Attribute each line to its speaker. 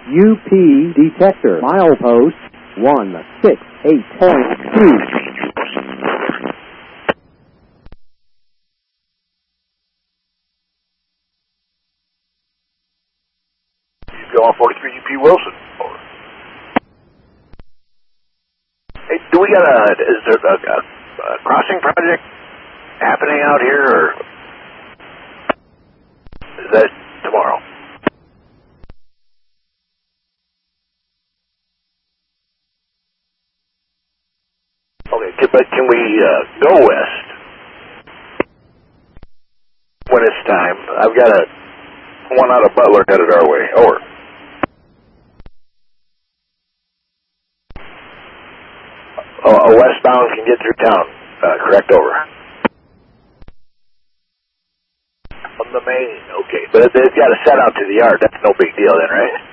Speaker 1: UP detector. Milepost 168.2.
Speaker 2: Go on 43 UP Wilson. Over. Hey, is there a crossing project happening out here, or is that tomorrow? Okay, but can we go west when it's time? I've got one out of Butler headed our way. Over. A westbound can get through town, correct? Over. On the main, okay. But they've got to set out to the yard. That's no big deal then, right?